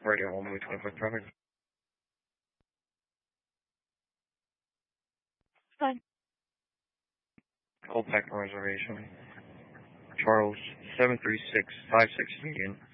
Radio, one way 25 traffic. Fine. Old Pack reservation. Charles, 73656 again.